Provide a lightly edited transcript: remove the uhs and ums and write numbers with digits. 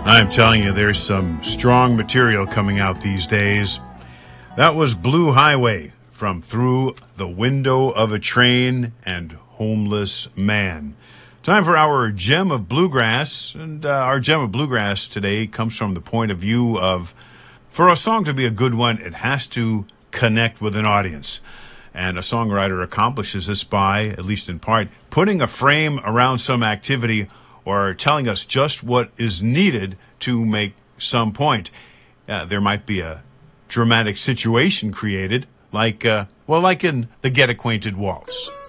I'm telling you, there's some strong material coming out these days. That was Blue Highway from Through the Window of a Train and Homeless Man. Time for our Gem of Bluegrass. And our Gem of Bluegrass today comes from the point of view of, for a song to be a good one, it has to connect with an audience. And a songwriter accomplishes this by, at least in part, putting a frame around some activity or telling us just what is needed to make some point. There might be a dramatic situation created, like in the Get Acquainted Waltz.